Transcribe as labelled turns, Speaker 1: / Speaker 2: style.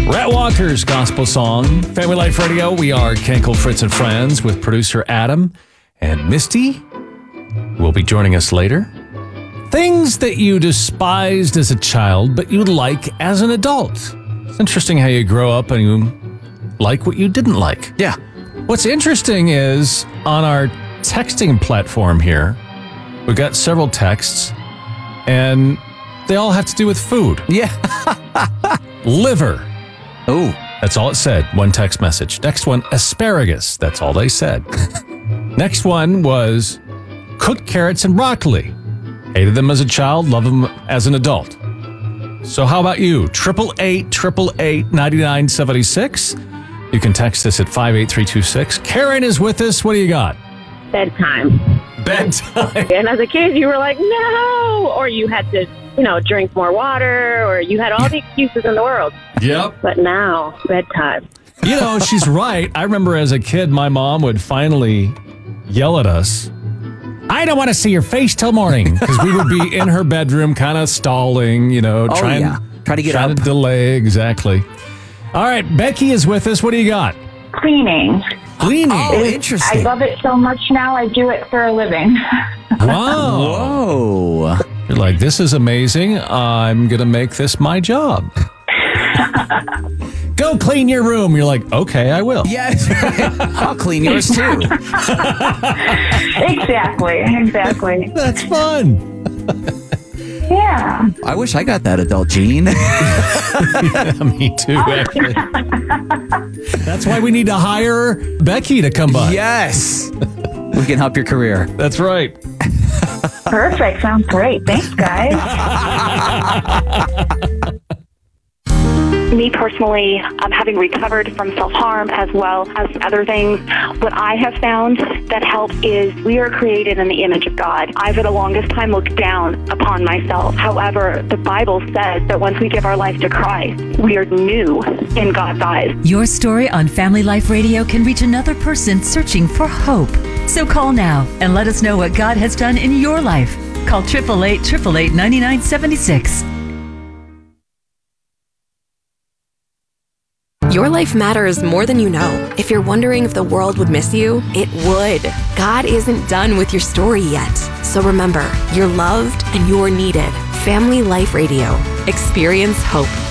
Speaker 1: Rhett Walker's gospel song, Family Life Radio. We are Kenkel, Fritz, and Friends with producer Adam and Misty, who will be joining us later. Things that you despised as a child, but you like as an adult. It's interesting how you grow up and you like what you didn't like.
Speaker 2: Yeah.
Speaker 1: What's interesting is on our texting platform here, we've got several texts, and they all have to do with food.
Speaker 2: Yeah.
Speaker 1: Liver.
Speaker 2: Oh.
Speaker 1: That's all it said. One text message. Next one, asparagus. That's all they said. Next one was cooked carrots and broccoli. Hated them as a child, love them as an adult. So how about you? 888-888-9976. You can text us at 58326. Karen is with us. What do you got?
Speaker 3: Bedtime.
Speaker 1: Bedtime.
Speaker 3: And as a kid, you were like, no, or you had to, drink more water, or you had all the excuses in the world.
Speaker 1: Yep.
Speaker 3: But now, bedtime.
Speaker 1: She's right. I remember as a kid, my mom would finally yell at us, I don't want to see your face till morning, because we would be in her bedroom kind of stalling, trying
Speaker 2: to get
Speaker 1: up. To delay, exactly. All right, Becky is with us. What do you got?
Speaker 4: Cleaning.
Speaker 1: Cleaning.
Speaker 2: Oh, interesting.
Speaker 4: I love it so much now. I do it for a living.
Speaker 1: Wow.
Speaker 2: Whoa.
Speaker 1: You're like, this is amazing. I'm going to make this my job. Go clean your room. You're like, okay, I will.
Speaker 2: Yes. I'll clean yours too.
Speaker 4: Exactly.
Speaker 1: That's fun.
Speaker 4: Yeah.
Speaker 2: I wish I got that adult gene.
Speaker 1: Yeah, me too, actually. That's why we need to hire Becky to come by.
Speaker 2: Yes. We can help your career.
Speaker 1: That's right.
Speaker 4: Perfect. Sounds great. Thanks, guys.
Speaker 5: Me personally, having recovered from self-harm as well as other things, what I have found that helps is we are created in the image of God. I, for the longest time, looked down upon myself. However, the Bible says that once we give our life to Christ, we are new in God's eyes.
Speaker 6: Your story on Family Life Radio can reach another person searching for hope. So call now and let us know what God has done in your life. Call 888-888-9976.
Speaker 7: Your life matters more than you know. If you're wondering if the world would miss you, it would. God isn't done with your story yet. So remember, you're loved and you're needed. Family Life Radio. Experience hope.